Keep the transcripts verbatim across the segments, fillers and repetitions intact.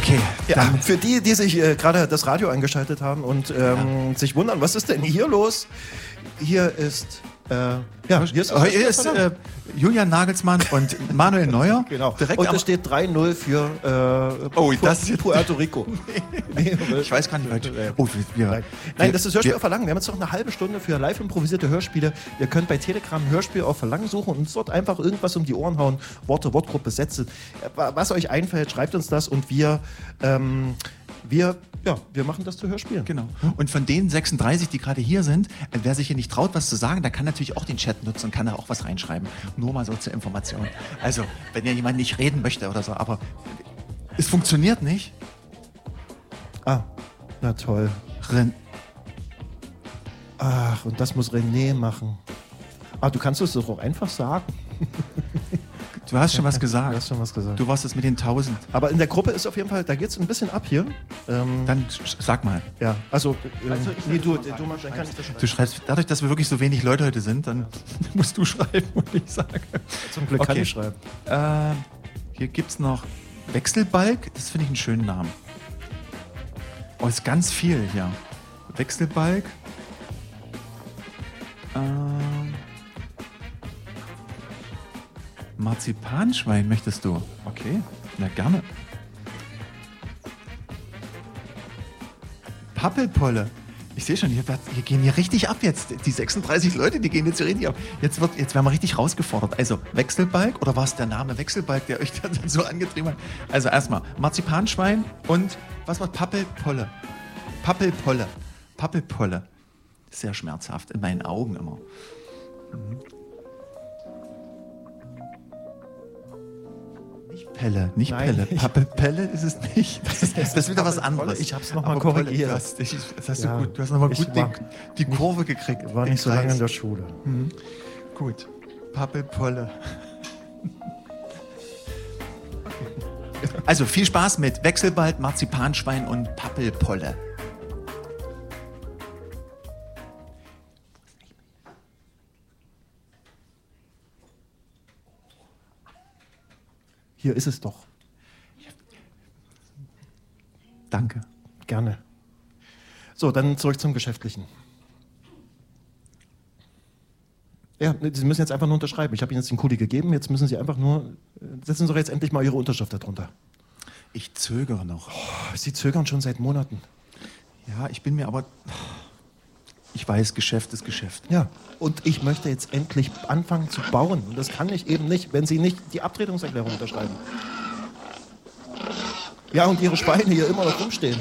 Okay, ja, für die, die sich äh, gerade das Radio eingeschaltet haben und ähm, ja. sich wundern, was ist denn hier los? Hier ist... Äh, ja, hier ist, hier ist äh, Julian Nagelsmann und Manuel Neuer. Genau. Direkt und es steht drei null für äh, oh, das ist Puerto Rico. nee, ich weiß gar nicht, weiter. Oh, wir, Nein. Nein, das ist Hörspiel auf Verlangen. Wir haben jetzt noch eine halbe Stunde für live improvisierte Hörspiele. Ihr könnt bei Telegram Hörspiel auf Verlangen suchen und uns dort einfach irgendwas um die Ohren hauen. Worte, Wortgruppe, Sätze. Was euch einfällt, schreibt uns das und wir... Ähm, Wir, ja, wir machen das zu Hörspielen. Genau. Und von den sechsunddreißig, die gerade hier sind, wer sich hier nicht traut, was zu sagen, der kann natürlich auch den Chat nutzen und kann da auch was reinschreiben. Nur mal so zur Information. Also, wenn ja jemand nicht reden möchte oder so, aber es funktioniert nicht. Ah, na toll. Ren Ach, und das muss René machen. Ah, du kannst es doch auch einfach sagen. Du hast schon was gesagt. Du hast schon was gesagt. Du warst es mit den tausend. Aber in der Gruppe ist auf jeden Fall, da geht es ein bisschen ab hier. Ähm, Dann sag mal. Ja, also, ähm, also ich, nee, du, du, du, dann kann ich das schreiben. Du schreibst, dadurch, dass wir wirklich so wenig Leute heute sind, dann musst du schreiben, und ich sage. Zum Glück okay. kann ich schreiben. Äh, hier gibt es noch Wechselbalg, das finde ich einen schönen Namen. Oh, ist ganz viel hier. Wechselbalg. Ähm. Marzipanschwein möchtest du? Okay, na gerne. Pappelpolle. Ich sehe schon, hier, hier gehen hier richtig ab jetzt. Die sechsunddreißig Leute, die gehen jetzt hier richtig ab. Jetzt, wird, jetzt werden wir richtig rausgefordert. Also Wechselbalg, oder war es der Name Wechselbalg, der euch dann so angetrieben hat? Also erstmal Marzipanschwein und was war Pappelpolle? Pappelpolle. Pappelpolle. Sehr schmerzhaft, in meinen Augen immer. Mhm. Pelle, nicht Nein, Pelle. Pappe, Pelle ist es nicht. Das ist, das ist wieder was anderes. Ich habe es nochmal korrigiert. Du hast, ich, das hast ja, du gut. Du hast nochmal gut die, die Kurve gekriegt. Ich war nicht so lange in der Schule. Mhm. Gut. Pappelpolle. Also viel Spaß mit Wechselbalg, Marzipanschwein und Pappelpolle. Hier ist es doch. Danke. Gerne. So, dann zurück zum Geschäftlichen. Ja, Sie müssen jetzt einfach nur unterschreiben. Ich habe Ihnen jetzt den Kuli gegeben, jetzt müssen Sie einfach nur, setzen Sie doch jetzt endlich mal Ihre Unterschrift darunter. Ich zögere noch. Oh, Sie zögern schon seit Monaten. Ja, ich bin mir aber... Ich weiß, Geschäft ist Geschäft. Ja, und ich möchte jetzt endlich anfangen zu bauen. Und das kann ich eben nicht, wenn Sie nicht die Abtretungserklärung unterschreiben. Ja, und Ihre Schweine hier immer noch rumstehen.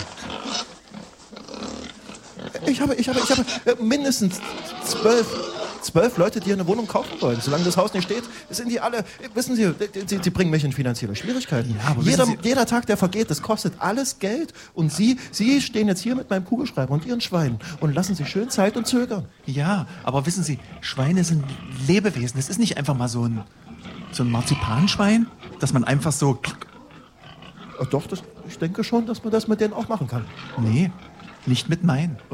Ich habe, ich habe, ich habe mindestens zwölf, zwölf Leute, die eine Wohnung kaufen wollen. Solange das Haus nicht steht, sind die alle, wissen Sie, sie, sie bringen mich in finanzielle Schwierigkeiten. Ja, aber jeder, jeder Tag, der vergeht, das kostet alles Geld. Und Sie, Sie stehen jetzt hier mit meinem Kugelschreiber und Ihren Schweinen und lassen sich schön Zeit und zögern. Ja, aber wissen Sie, Schweine sind Lebewesen. Das ist nicht einfach mal so ein, so ein Marzipanschwein, dass man einfach so... Ach doch, das, ich denke schon, dass man das mit denen auch machen kann. Nee, nicht mit meinen. Oh.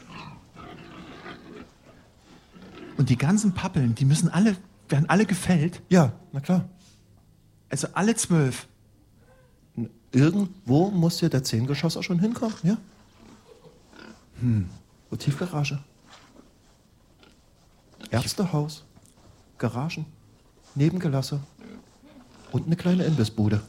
Und die ganzen Pappeln, die müssen alle, werden alle gefällt. Ja, na klar. Also alle zwölf. Irgendwo muss hier der Zehngeschosser schon hinkommen, ja? Hm. Und Tiefgarage. Ärztehaus. Garagen. Nebengelasse. Und eine kleine Imbissbude.